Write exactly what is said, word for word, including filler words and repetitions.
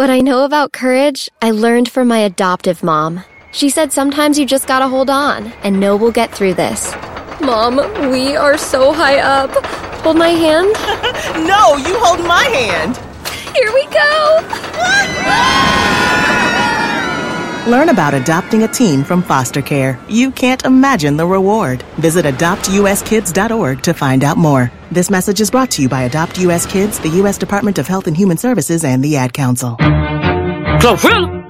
What I know about courage, I learned from my adoptive mom. She said sometimes you just gotta hold on, and know we'll get through this. Mom, we are so high up. Hold my hand? No, you hold my hand. Here we go. Learn about adopting a teen from foster care. You can't imagine the reward. Visit adopt u s kids dot org to find out more. This message is brought to you by Adopt U S Kids, the U S Department of Health and Human Services, and the Ad Council. Cloverfield!